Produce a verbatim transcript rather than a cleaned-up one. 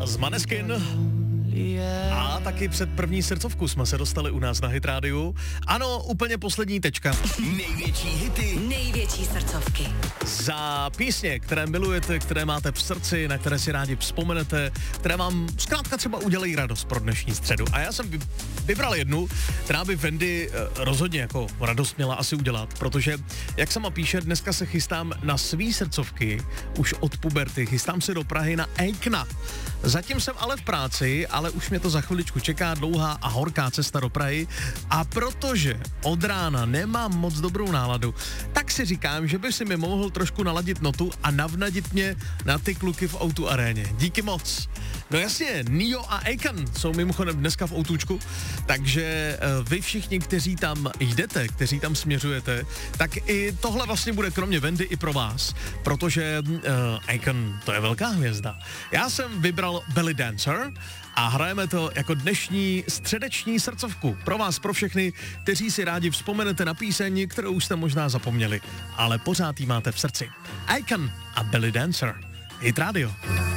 z Maneskin. A taky před první srdcovku jsme se dostali u nás na Hit Rádiu. Ano, úplně poslední tečka. Největší hity. Největší srdcovky. Za písně, které milujete, které máte v srdci, na které si rádi vzpomenete, které vám zkrátka třeba udělají radost pro dnešní středu. A já jsem vybral jednu, která by Wendy rozhodně jako radost měla asi udělat, protože, jak sama píše, dneska se chystám na svý srdcovky, už od puberty, chystám se do Prahy na Eikna. Zatím jsem ale v práci, ale už mě to za chviličku čeká, dlouhá a horká cesta do Prahy, a protože od rána nemám moc dobrou náladu, tak si říkám, že by si mi mohl trošku naladit notu a navnadit mě na ty kluky v Outu aréně. Díky moc. No jasně, Nio a Akon jsou mimochodem dneska v Outučku, takže vy všichni, kteří tam jdete, kteří tam směřujete, tak i tohle vlastně bude kromě Wendy i pro vás, protože uh, Akon, to je velká hvězda. Já jsem vybral Belly Dancer a hrajeme to jako dnešní středeční srdcovku. Pro vás, pro všechny, kteří si rádi vzpomenete na píseň, kterou jste možná zapomněli, ale pořád ji máte v srdci. Akon a Belly Dancer. Hit Radio.